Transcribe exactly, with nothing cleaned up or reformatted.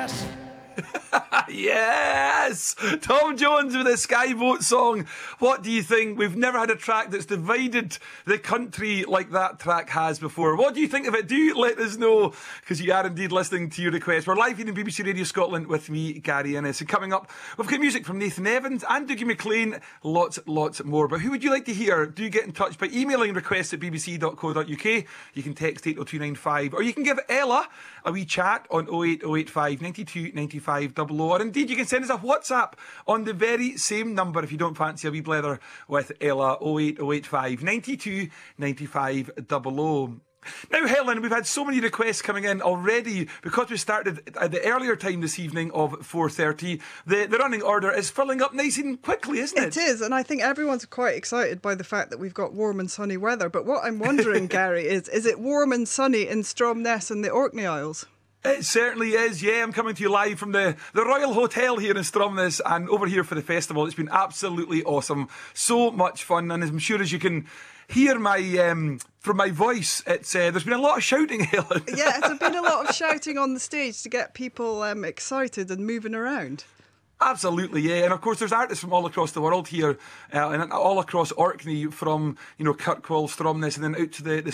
Stromness. Yes! Tom Jones with a Skyboat song. What do you think? We've never had a track that's divided the country like that track has before. What do you think of it? Do let us know, because you are indeed listening to your request. We're live here in B B C Radio Scotland with me, Gary Innes. And coming up, we've got music from Nathan Evans and Dougie McLean. Lots, lots more. But who would you like to hear? Do get in touch by emailing requests at b b c dot co dot u k. You can text eight oh two nine five, or you can give Ella a wee chat on oh eight oh eight five, nine two nine five double oh. Or indeed, you can send us a WhatsApp on the very same number if you don't fancy a wee blether with Ella, oh eight oh eight five, nine two nine five double oh. Now, Helen, we've had so many requests coming in already because we started at the earlier time this evening of four thirty. The, the running order is filling up nice and quickly, isn't it? It is, and I think everyone's quite excited by the fact that we've got warm and sunny weather. But what I'm wondering, Gary, is is it warm and sunny in Stromness and the Orkney Isles? It certainly is, yeah. I'm coming to you live from the, the Royal Hotel here in Stromness and over here for the festival. It's been absolutely awesome. So much fun, and I'm sure as you can hear my um, from my voice, it's uh, there's been a lot of shouting, Helen. Yeah, there's been a lot of shouting on the stage to get people um, excited and moving around. Absolutely, yeah. And of course, there's artists from all across the world here, uh, and all across Orkney, from, you know, Kirkwall, Stromness, and then out to the, the